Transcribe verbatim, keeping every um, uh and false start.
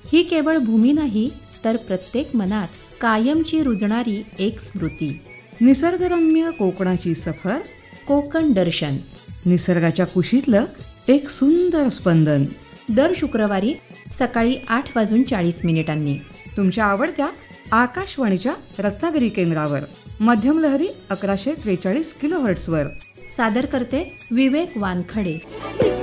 ही केवळ भूमी नाही, तर प्रत्येक मनात कायमची रुजणारी एक स्मृती. निसर्गरम्य कोकणाची सफर, कोकण दर्शन. निसर्गाच्या कुशीतलं एक सुंदर स्पंदन. दर शुक्रवारी सकाळी आठ वाजून चाळीस मिनिटांनी तुमच्या आवडत्या आकाशवाणीच्या रत्नागिरी केंद्रावर मध्यम लहरी अकराशे त्रेचाळीस किलो हर्ट्सवर. सादर करते विवेक वानखडे.